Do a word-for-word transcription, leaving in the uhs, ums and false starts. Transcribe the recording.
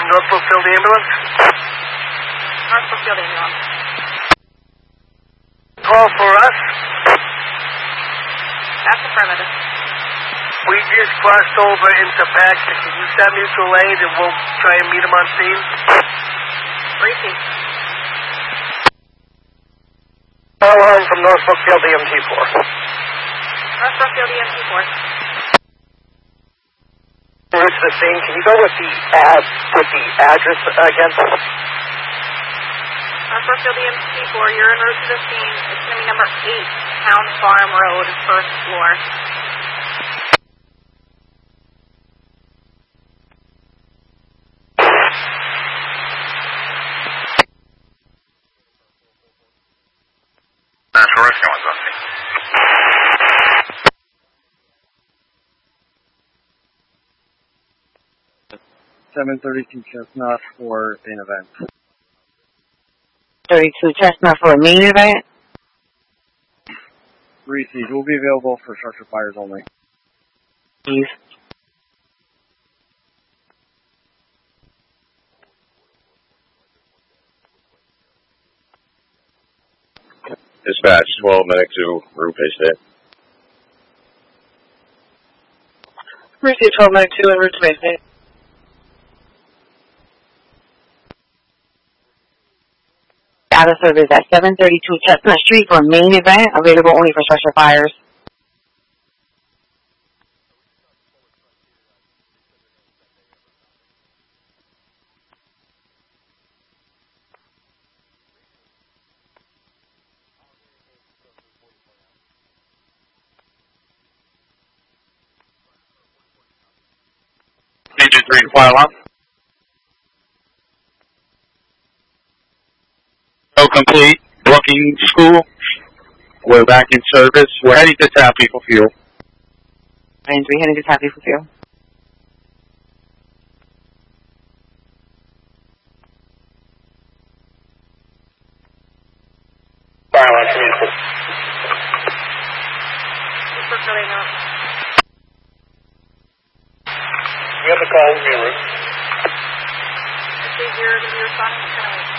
Norfolk Field Ambulance? Norfolk Field Ambulance. Call for us? That's affirmative. We just crossed over into Paxton. Can you send mutual aid and we'll try and meet him on scene? Receive. Call home from Norfolk Field E M T four. Norfolk Field E M T four. Reach the scene. Can you go with the ad with the address again? Norfolk Field E M T four, you're en route to the scene. It's going to be number eight, Town Farm Road, first floor. That's where it's going, Dusty. seven thirty-two Chestnut for an event. thirty-two Chestnut for a main event? Received. Will be available for structure fires only. Please. Dispatch, twelve medic two, Rue Pay State. Receive twelve medic two en route to Bay State. Data service at seven thirty-two Chestnut Street for a main event, available only for structure fires. Engine three to file up. So complete. Booking school. We're back in service. We're heading to Taffy for fuel. And three heading to Taffy for fuel. Silence, vehicle. Norfolk Field Ambulance. We have a call, zero. Receive zero to be responding to